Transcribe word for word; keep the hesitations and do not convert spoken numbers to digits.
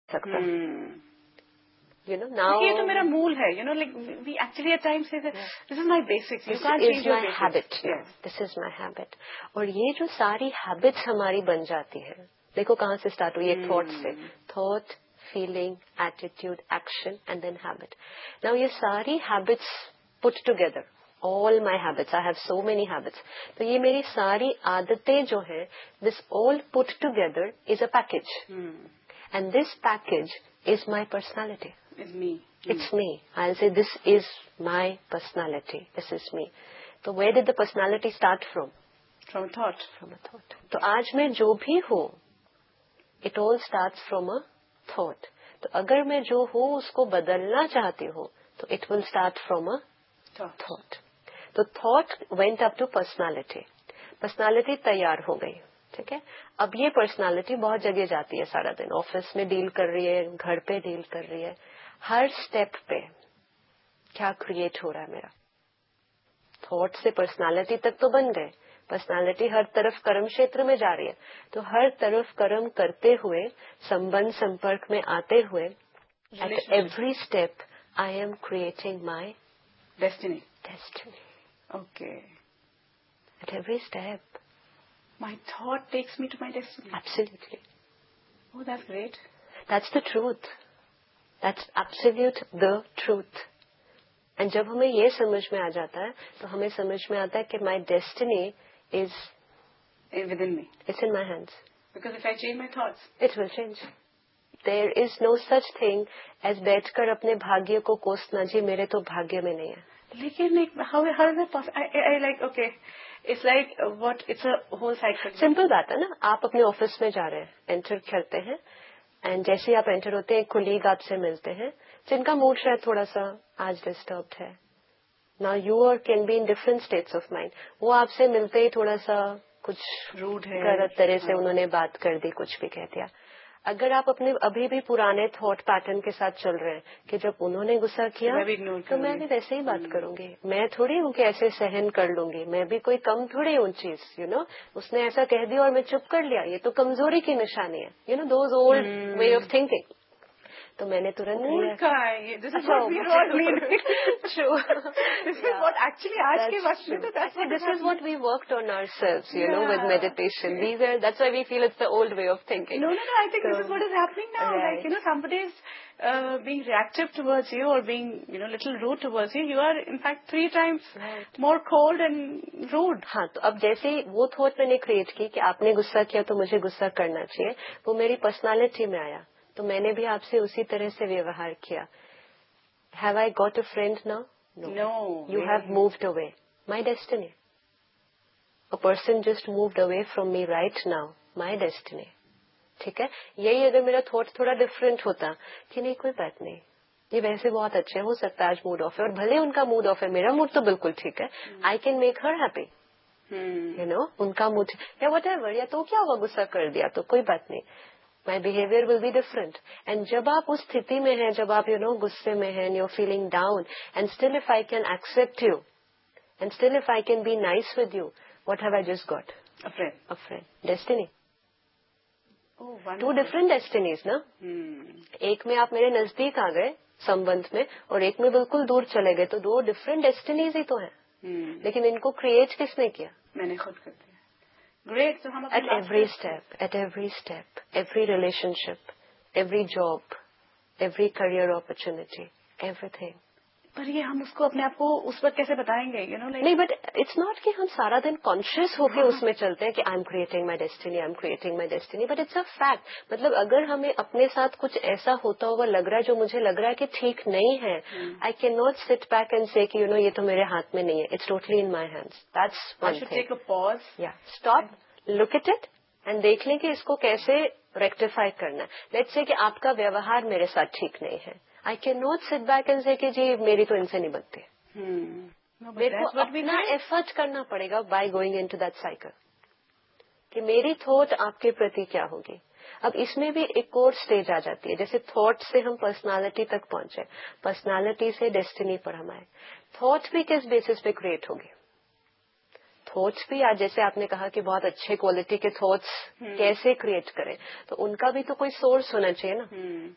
सकता। You know, now ये तो मेरा मूल है, you know, like we actually at times say that this is my basics. You can't change your basics. Habit. Yes. This is my habit. और ये जो सारी habits हमारी बन जाती हैं, देखो कहाँ से start हुई, ये thought से, thought, feeling, attitude, action, and then habit. Now ये सारी habits put together, all my habits, I have so many habits. तो ये मेरी सारी आदतें जो हैं, this all put together is a package, hmm. and this package is my personality. It's me. It's me. I'll say this is my personality. This is me. So where did the personality start from? From a thought. From a thought. तो आज मैं जो भी हूँ, it all starts from a thought. तो अगर मैं जो हूँ उसको बदलना चाहती हूँ, तो it will start from a thought. thought. तो thought went up to personality. Personality तैयार हो गई. ठीक है. अब ये पर्सनालिटी बहुत जगह जाती है सारा दिन, ऑफिस में डील कर रही है, घर पे डील कर रही है, हर स्टेप पे क्या क्रिएट हो रहा है मेरा. थॉट से पर्सनालिटी तक तो बन गए, पर्सनालिटी हर तरफ कर्म क्षेत्र में जा रही है, तो हर तरफ कर्म करते हुए, संबंध संपर्क में आते हुए, at every step I am creating my destiny. Destiny. Okay. At every step. My thought takes me to my destiny. Absolutely. Oh, that's great. That's the truth. That's absolute the truth. And जब हमें ये समझ में आ जाता है, तो हमें समझ में आता है कि my destiny is within me. It's in my hands. Because if I change my thoughts, it will change. There is no such thing as बैठकर अपने भाग्य को कोसना, जी मेरे तो भाग्य में नहीं है. लेकिन how how is it possible? I, I like okay. It's like uh, what? It's a whole cycle. Simple बात है ना. आप अपने ऑफिस में जा रहे हैं, एंटर करते हैं, एंड जैसे ही आप एंटर होते हैं, कोलीग आपसे मिलते हैं, जिनका मूड शायद थोड़ा सा आज डिस्टर्ब्ड है. Now you are can be in different states of mind. वो आपसे मिलते ही थोड़ा सा कुछ रूड है, गलत तरह से उन्होंने बात कर दी, कुछ भी कह दिया. अगर आप अपने अभी भी पुराने थॉट पैटर्न के साथ चल रहे हैं कि जब उन्होंने गुस्सा किया तो मैं भी वैसे ही बात करूंगी, मैं थोड़ी हूँ कि ऐसे सहन कर लूंगी, मैं भी कोई कम थोड़ी हूँ चीज. यू नो, उसने ऐसा कह दिया और मैं चुप कर लिया, ये तो कमजोरी की निशानी है. You know, those old way of thinking. तो मैंने तुरंत this is what we all need. True. This is what actually आज के वक्त में तो this is what we worked on ourselves, you know, with meditation. These are that's why we feel it's the old way of thinking. No, no, no. I think so, this is what is happening now. Right. Like, you know, somebody is uh, being reactive towards you or being, you know, little rude towards you. You are, in fact, three times right. more cold and rude. हाँ, तो अब जैसे वो thought मैंने create की कि आपने गुस्सा किया तो मुझे गुस्सा करना चाहिए, वो मेरी पर्सनालिटी में आया, तो मैंने भी आपसे उसी तरह से व्यवहार किया. Have I got a friend now? No. No. You really? have moved away. My destiny. A person just moved away from me right now. My destiny. ठीक है. यही अगर मेरा थॉट थोड़ा डिफरेंट होता कि नहीं कोई बात नहीं, ये वैसे बहुत अच्छे, हो सकता है आज मूड ऑफ है, और भले उनका मूड ऑफ है, मेरा मूड तो बिल्कुल ठीक है, I can make her happy. You know, उनका मूड या वट एवर, या तो क्या हुआ, गुस्सा कर दिया तो कोई बात नहीं, my behaviour will be different. And जब आप उस स्थिति में हैं, जब आप यू नो गुस्से में हैं, you are feeling down, and still if I can accept you, and still if I can be nice with you, what have I just got? A friend. A friend. Destiny. To different destinies ना. hmm. एक में आप मेरे नजदीक आ गए संबंध में, और एक में बिल्कुल दूर चले गए, तो दो डिफरेंट डेस्टिनीज ही तो हैं. hmm. लेकिन इनको क्रिएट किसने किया? मैंने खुद कर दिया. ग्रेट. तो हम at every step, at every step, every relationship, every job, every career opportunity, everything. पर ये हम उसको अपने आप को उस वक्त कैसे बताएंगे, यू नो, लाइक नहीं, बट इट्स नॉट कि हम सारा दिन कॉन्शियस होके उसमें चलते हैं कि I am creating my destiny, I am creating my destiny, but it's a fact. मतलब अगर हमें अपने साथ कुछ ऐसा होता हुआ लग रहा है जो मुझे लग रहा है कि ठीक नहीं है, I can not sit back and से कि यू नो ये तो मेरे हाथ में नहीं है, it's totally in my hands. That's one thing. Take a pause. या stop, look at it and देख लें कि इसको कैसे रेक्टिफाई करना है. लेट्स से कि आपका व्यवहार मेरे साथ ठीक नहीं है, I can not sit back and से कि जी मेरी तो इनसे नहीं बनती. मेरे को अपना एफर्ट करना पड़ेगा by going into that cycle कि मेरी थॉट आपके प्रति क्या होगी. अब इसमें भी एक और स्टेज आ जाती है, जैसे थॉट से हम पर्सनालिटी तक पहुंचे, पर्सनालिटी से डेस्टिनी पर हम आए. थॉट भी किस बेसिस पे क्रिएट होगी? थॉट्स भी आज जैसे आपने कहा कि बहुत अच्छे क्वालिटी के थॉट्स कैसे क्रिएट करें, तो उनका भी तो कोई सोर्स होना चाहिए ना.